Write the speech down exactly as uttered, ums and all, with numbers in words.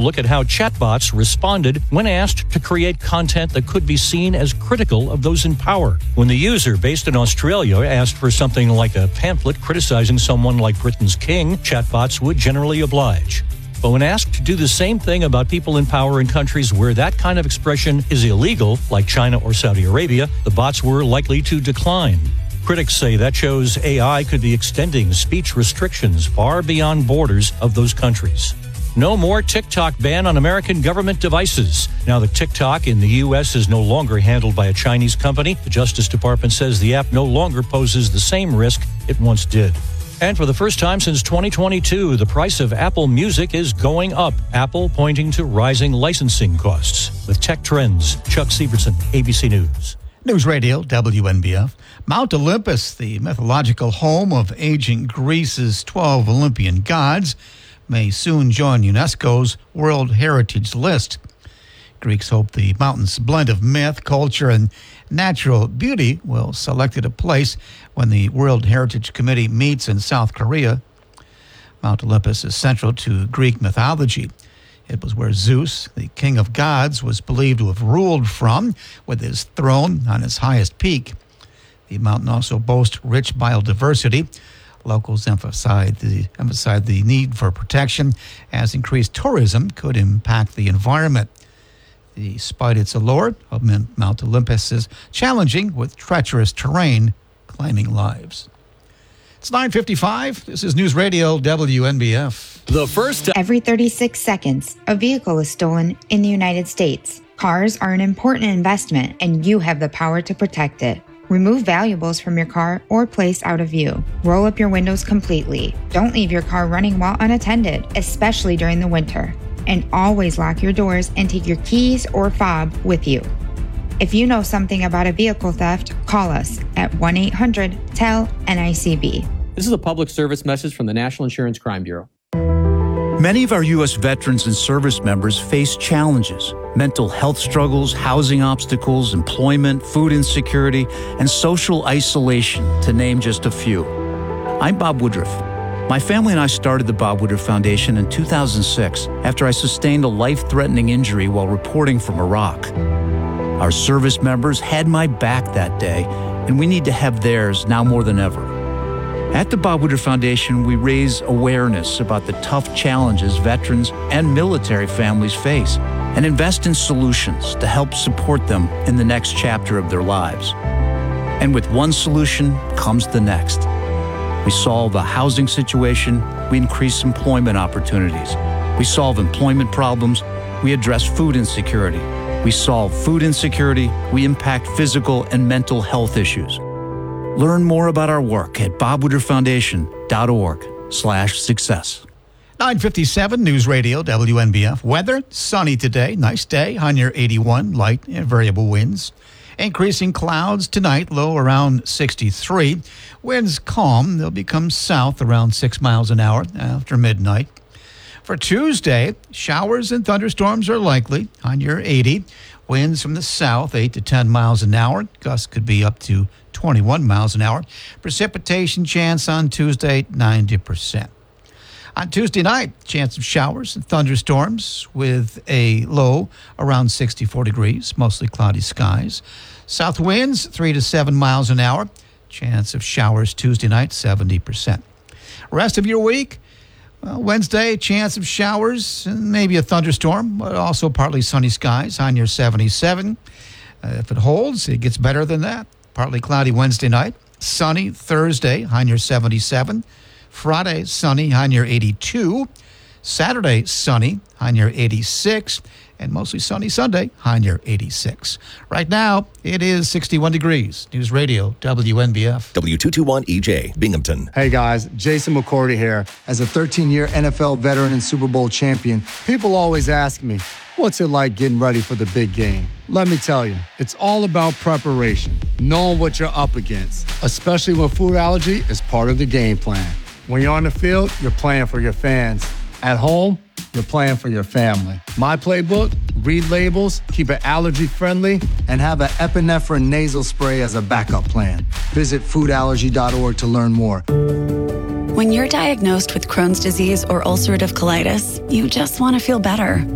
look at how chatbots responded when asked to create content that could be seen as critical of those in power. When the user based in Australia asked for something like a pamphlet criticizing someone like Britain's king, chatbots would generally oblige. But when asked to do the same thing about people in power in countries where that kind of expression is illegal, like China or Saudi Arabia, the bots were likely to decline. Critics say that shows A I could be extending speech restrictions far beyond borders of those countries. No more TikTok ban on American government devices. Now that TikTok in the U S is no longer handled by a Chinese company, the Justice Department says the app no longer poses the same risk it once did. And for the first time since twenty twenty-two, the price of Apple Music is going up. Apple pointing to rising licensing costs. With Tech Trends, Chuck Severson, A B C News. News Radio, W N B F. Mount Olympus, the mythological home of ancient Greece's twelve Olympian gods, may soon join UNESCO's World Heritage List. Greeks hope the mountain's blend of myth, culture, and natural beauty will select it a place when the World Heritage Committee meets in South Korea. Mount Olympus is central to Greek mythology. It was where Zeus, the king of gods, was believed to have ruled from, with his throne on its highest peak. The mountain also boasts rich biodiversity. Locals emphasize the, emphasize the need for protection, as increased tourism could impact the environment. Despite its allure, Mount Olympus is challenging, with treacherous terrain claiming lives. It's nine fifty-five. This is News Radio W N B F. The first... Every thirty-six seconds, a vehicle is stolen in the United States. Cars are an important investment, and you have the power to protect it. Remove valuables from your car or place out of view. Roll up your windows completely. Don't leave your car running while unattended, especially during the winter. And always lock your doors and take your keys or fob with you. If you know something about a vehicle theft, call us at one eight hundred T E L N I C B. This is a public service message from the National Insurance Crime Bureau. Many of our U S veterans and service members face challenges: mental health struggles, housing obstacles, employment, food insecurity, and social isolation, to name just a few. I'm Bob Woodruff. My family and I started the Bob Woodruff Foundation in two thousand six after I sustained a life-threatening injury while reporting from Iraq. Our service members had my back that day, and we need to have theirs now more than ever. At the Bob Woodruff Foundation, we raise awareness about the tough challenges veterans and military families face and invest in solutions to help support them in the next chapter of their lives. And with one solution comes the next. We solve a housing situation, we increase employment opportunities. We solve employment problems, we address food insecurity. We solve food insecurity, we impact physical and mental health issues. Learn more about our work at bob woodruff foundation dot org slash success. nine fifty-seven News Radio W N B F. Weather, sunny today. Nice day. High near eighty-one. Light and variable winds. Increasing clouds tonight, low around sixty-three. Winds calm. They'll become south around six miles an hour after midnight. For Tuesday, showers and thunderstorms are likely. High near eighty. Winds from the south, eight to ten miles an hour. Gusts could be up to twenty-one miles an hour. Precipitation chance on Tuesday, ninety percent. On Tuesday night, chance of showers and thunderstorms with a low around sixty-four degrees, mostly cloudy skies. South winds, three to seven miles an hour. Chance of showers Tuesday night, seventy percent. Rest of your week, well, Wednesday, chance of showers and maybe a thunderstorm, but also partly sunny skies, high near seventy-seven. Uh, if it holds, it gets better than that. Partly cloudy Wednesday night. Sunny Thursday, high near seventy-seven. Friday, sunny, high near eighty-two. Saturday, sunny, high near eighty-six. And mostly sunny Sunday, high near eighty-six. Right now, it is sixty-one degrees. News Radio, W N B F. W two twenty-one E J, Binghamton. Hey guys, Jason McCourty here. As a thirteen-year N F L veteran and Super Bowl champion, people always ask me, what's it like getting ready for the big game? Let me tell you, it's all about preparation, knowing what you're up against, especially when food allergy is part of the game plan. When you're on the field, you're playing for your fans. At home, you're playing for your family. My playbook, read labels, keep it allergy-friendly, and have an epinephrine nasal spray as a backup plan. Visit food allergy dot org to learn more. When you're diagnosed with Crohn's disease or ulcerative colitis, you just want to feel better.